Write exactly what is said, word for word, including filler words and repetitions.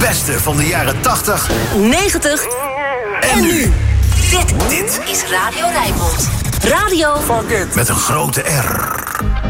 beste van de jaren tachtig, negentig en nu. Dit, Dit is Radio Rijnmond. Radio met een grote R.